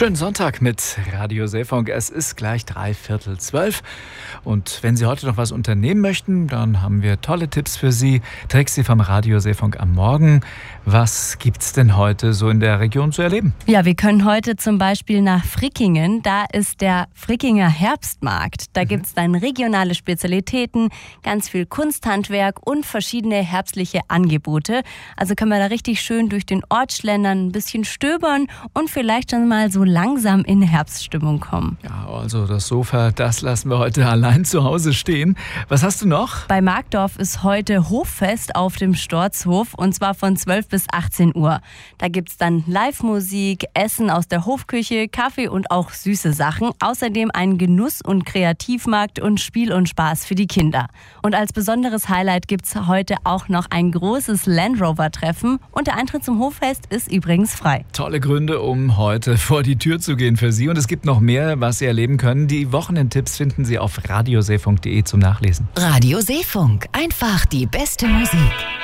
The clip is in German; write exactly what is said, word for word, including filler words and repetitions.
Schönen Sonntag mit Radio Seefunk. Es ist gleich dreiviertel zwölf. Und wenn Sie heute noch was unternehmen möchten, dann haben wir tolle Tipps für Sie. Trixie vom Radio Seefunk am Morgen. Was gibt's denn heute so in der Region zu erleben? Ja, wir können heute zum Beispiel nach Frickingen. Da ist der Frickinger Herbstmarkt. Da mhm. gibt's dann regionale Spezialitäten, ganz viel Kunsthandwerk und verschiedene herbstliche Angebote. Also können wir da richtig schön durch den Ort schlendern, ein bisschen stöbern und vielleicht schon mal so langsam in Herbststimmung kommen. Ja, also das Sofa, das lassen wir heute allein zu Hause stehen. Was hast du noch? Bei Markdorf ist heute Hoffest auf dem Storzhof und zwar von zwölf bis achtzehn Uhr. Da gibt's dann Live-Musik, Essen aus der Hofküche, Kaffee und auch süße Sachen. Außerdem ein Genuss- und Kreativmarkt und Spiel und Spaß für die Kinder. Und als besonderes Highlight gibt's heute auch noch ein großes Land Rover-Treffen und der Eintritt zum Hoffest ist übrigens frei. Tolle Gründe, um heute vor die Tür zu gehen für Sie. Und es gibt noch mehr, was Sie erleben können. Die Wochenendtipps finden Sie auf radioseefunk punkt de zum Nachlesen. Radio Seefunk. Einfach die beste Musik.